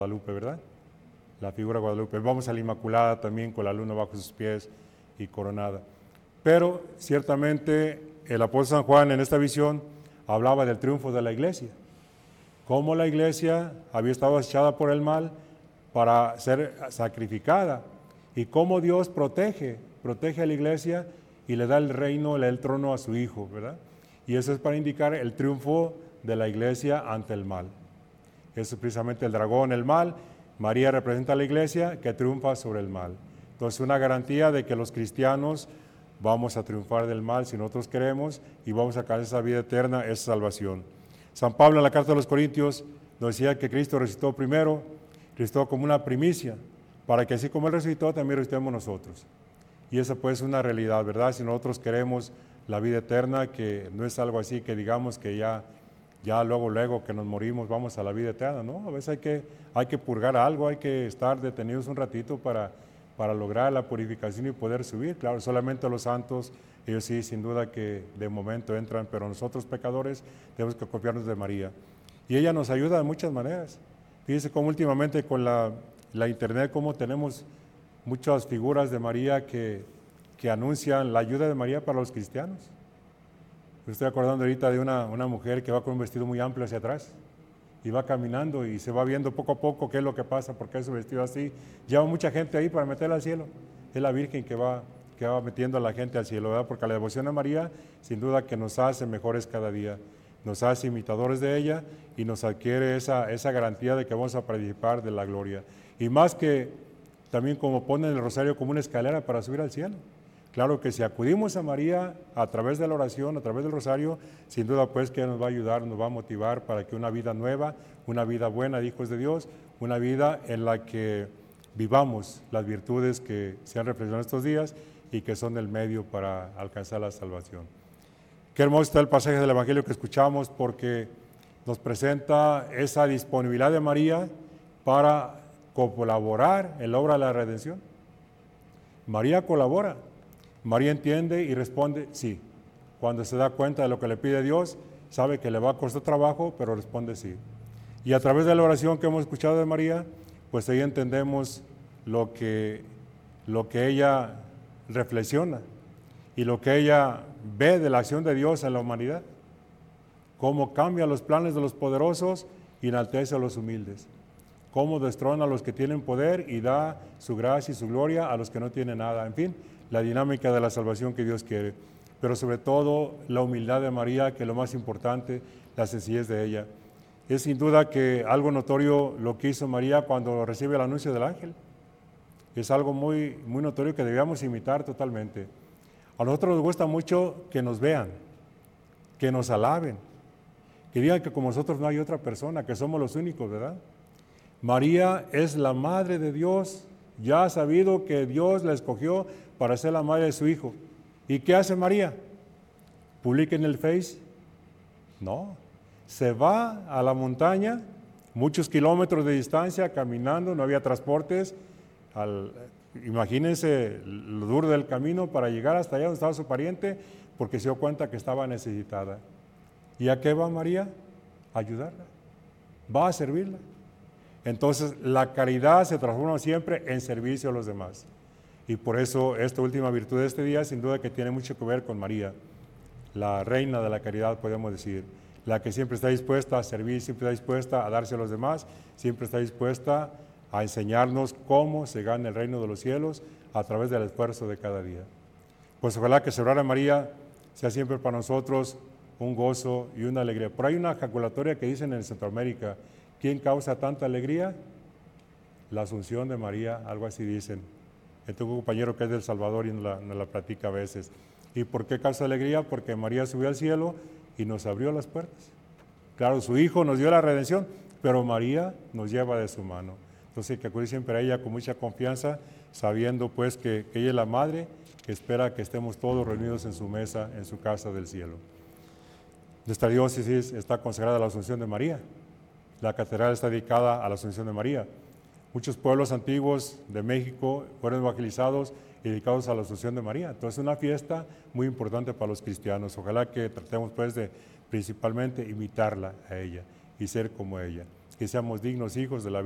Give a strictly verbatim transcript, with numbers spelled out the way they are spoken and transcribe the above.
Guadalupe, ¿verdad? La figura de Guadalupe. Vamos a la Inmaculada también con la luna bajo sus pies y coronada. Pero ciertamente el apóstol San Juan en esta visión hablaba del triunfo de la iglesia. Cómo la iglesia había estado echada por el mal para ser sacrificada y cómo Dios protege, protege a la iglesia y le da el reino, le da el trono a su Hijo, ¿verdad? Y eso es para indicar el triunfo de la iglesia ante el mal. Eso es precisamente el dragón, el mal. María representa a la iglesia que triunfa sobre el mal. Entonces, una garantía de que los cristianos vamos a triunfar del mal si nosotros queremos y vamos a alcanzar esa vida eterna, esa salvación. San Pablo en la carta de los Corintios nos decía que Cristo resucitó primero, resucitó como una primicia, para que así como Él resucitó, también resucitemos nosotros. Y esa pues es una realidad, ¿verdad? Si nosotros queremos la vida eterna, que no es algo así que digamos que ya, ya luego, luego que nos morimos vamos a la vida eterna, ¿no? A veces hay que, hay que purgar algo, hay que estar detenidos un ratito para, para lograr la purificación y poder subir. Claro, solamente los santos, ellos sí, sin duda que de momento entran, pero nosotros pecadores tenemos que confiarnos de María. Y ella nos ayuda de muchas maneras. Fíjense cómo últimamente con la, la internet, cómo tenemos muchas figuras de María que, que anuncian la ayuda de María para los cristianos. Me estoy acordando ahorita de una, una mujer que va con un vestido muy amplio hacia atrás y va caminando y se va viendo poco a poco qué es lo que pasa, por qué es su vestido así. Lleva mucha gente ahí para meterla al cielo. Es la Virgen que va, que va metiendo a la gente al cielo, ¿verdad? Porque la devoción a María, sin duda que nos hace mejores cada día, nos hace imitadores de ella y nos adquiere esa, esa garantía de que vamos a participar de la gloria. Y más que también como ponen el rosario como una escalera para subir al cielo. Claro que si acudimos a María a través de la oración, a través del rosario, sin duda pues que nos va a ayudar, nos va a motivar para que una vida nueva, una vida buena de hijos de Dios, una vida en la que vivamos las virtudes que se han reflejado en estos días y que son el medio para alcanzar la salvación. Qué hermoso está el pasaje del Evangelio que escuchamos porque nos presenta esa disponibilidad de María para colaborar en la obra de la redención. María colabora. María entiende y responde sí. Cuando se da cuenta de lo que le pide Dios, sabe que le va a costar trabajo, pero responde sí. Y a través de la oración que hemos escuchado de María, pues ahí entendemos lo que, lo que ella reflexiona y lo que ella ve de la acción de Dios en la humanidad. Cómo cambia los planes de los poderosos y enaltece a los humildes. Cómo destrona a los que tienen poder y da su gracia y su gloria a los que no tienen nada. En fin, la dinámica de la salvación que Dios quiere. Pero sobre todo la humildad de María, que es lo más importante, la sencillez de ella. Es sin duda que algo notorio lo que hizo María cuando recibe el anuncio del ángel. Es algo muy, muy notorio que debíamos imitar totalmente. A nosotros nos gusta mucho que nos vean, que nos alaben, que digan que como nosotros no hay otra persona, que somos los únicos, ¿verdad? María es la madre de Dios, ya ha sabido que Dios la escogió para ser la madre de su Hijo. ¿Y qué hace María? ¿Publica en el Face? No, se va a la montaña, muchos kilómetros de distancia, caminando, no había transportes. Al, imagínense lo duro del camino para llegar hasta allá donde estaba su pariente, porque se dio cuenta que estaba necesitada. ¿Y a qué va María? A ayudarla, va a servirla. Entonces, la caridad se transforma siempre en servicio a los demás. Y por eso, esta última virtud de este día, sin duda que tiene mucho que ver con María, la reina de la caridad, podemos decir, la que siempre está dispuesta a servir, siempre está dispuesta a darse a los demás, siempre está dispuesta a enseñarnos cómo se gana el reino de los cielos a través del esfuerzo de cada día. Pues ojalá que celebrar a María sea siempre para nosotros un gozo y una alegría. Por ahí una ejaculatoria que dicen en Centroamérica, ¿quién causa tanta alegría? La Asunción de María, algo así dicen. Tengo un compañero que es del Salvador y nos la, nos la platica a veces. ¿Y por qué causa alegría? Porque María subió al cielo y nos abrió las puertas. Claro, su Hijo nos dio la redención, pero María nos lleva de su mano. Entonces hay que acudir siempre a ella con mucha confianza, sabiendo pues que, que ella es la Madre, que espera que estemos todos reunidos en su mesa, en su casa del cielo. Nuestra diócesis está consagrada a la Asunción de María. La catedral está dedicada a la Asunción de María. Muchos pueblos antiguos de México fueron evangelizados y dedicados a la Asunción de María. Entonces es una fiesta muy importante para los cristianos. Ojalá que tratemos pues de principalmente imitarla a ella y ser como ella. Que seamos dignos hijos de la